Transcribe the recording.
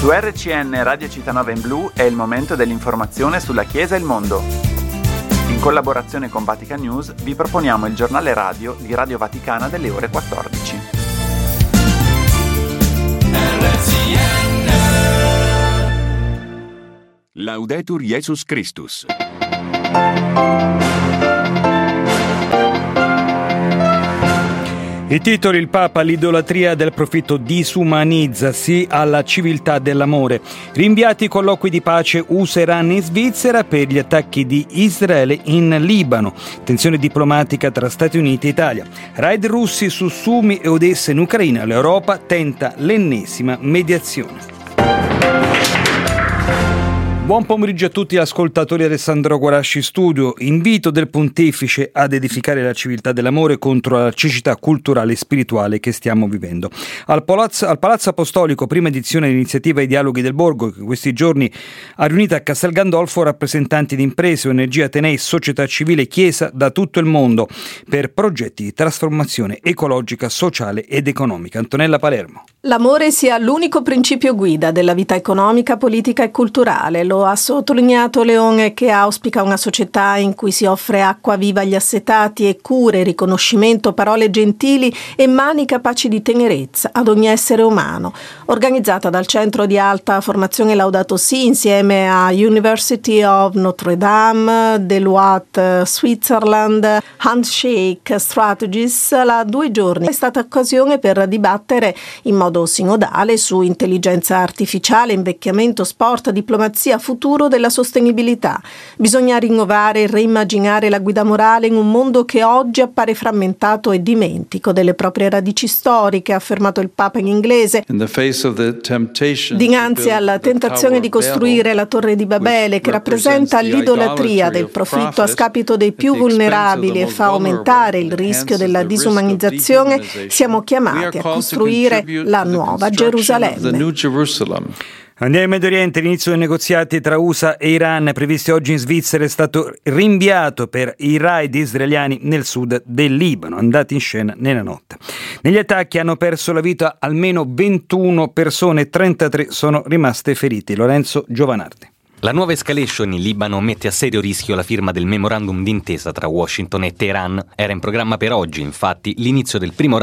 Su RCN Radio Città in Blu è il momento dell'informazione sulla Chiesa e il mondo. In collaborazione con Vatican News vi proponiamo il giornale radio di Radio Vaticana delle ore 14. RCN Laudetur Jesus Christus. I titoli: il Papa, l'idolatria del profitto disumanizza, sì alla civiltà dell'amore. Rinviati i colloqui di pace USA-Iran in Svizzera per gli attacchi di Israele in Libano. Tensione diplomatica tra Stati Uniti e Italia. Raid russi su Sumi e Odessa in Ucraina. L'Europa tenta l'ennesima mediazione. Buon pomeriggio a tutti ascoltatori. Alessandro Guarasci studio. Invito del Pontefice ad edificare la civiltà dell'amore contro la cecità culturale e spirituale che stiamo vivendo. Al Palazzo Apostolico, prima edizione dell'iniziativa I Dialoghi del Borgo, che questi giorni ha riunito a Castel Gandolfo rappresentanti di imprese, ONG, atenei, società civile, chiesa da tutto il mondo per progetti di trasformazione ecologica, sociale ed economica. Antonella Palermo. L'amore sia l'unico principio guida della vita economica, politica e culturale. Lo ha sottolineato Leone, che auspica una società in cui si offre acqua viva agli assetati e cure, riconoscimento, parole gentili e mani capaci di tenerezza ad ogni essere umano. Organizzata dal Centro di Alta Formazione Laudato Si insieme a University of Notre Dame, Deloitte, Switzerland, Handshake Strategies, la 2 giorni è stata occasione per dibattere in modo sinodale su intelligenza artificiale, invecchiamento, sport, diplomazia, futuro della sostenibilità. Bisogna rinnovare e reimmaginare la guida morale in un mondo che oggi appare frammentato e dimentico delle proprie radici storiche, ha affermato il Papa in inglese. Dinanzi alla tentazione di costruire la Torre di Babele, che rappresenta l'idolatria del profitto a scapito dei più vulnerabili e fa aumentare il rischio della disumanizzazione, siamo chiamati a costruire la nuova Gerusalemme. Andiamo in Medio Oriente. L'inizio dei negoziati tra USA e Iran, previsti oggi in Svizzera, è stato rinviato per i raid israeliani nel sud del Libano, andati in scena nella notte. Negli attacchi hanno perso la vita almeno 21 persone e 33 sono rimaste ferite. Lorenzo Giovanardi. La nuova escalation in Libano mette a serio rischio la firma del memorandum d'intesa tra Washington e Teheran. Era in programma per oggi, infatti, l'inizio del primo